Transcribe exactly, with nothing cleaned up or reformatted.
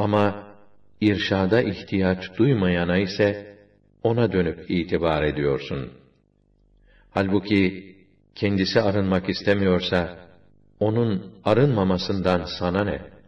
Ama irşada ihtiyaç duymayana ise ona dönüp itibar ediyorsun. Halbuki kendisi arınmak istemiyorsa onun arınmamasından sana ne?